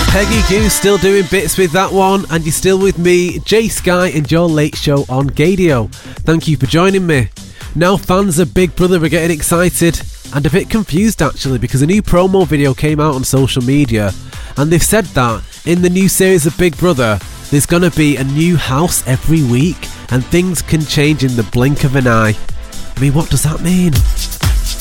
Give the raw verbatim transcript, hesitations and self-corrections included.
Peggy Goo still doing bits with that one, and you're still with me, Jay Sky, and your late show on Gadio. Thank you for joining me. Now fans of Big Brother are getting excited and a bit confused actually, because a new promo video came out on social media and they've said that in the new series of Big Brother there's gonna be a new house every week and things can change in the blink of an eye. I mean, what does that mean?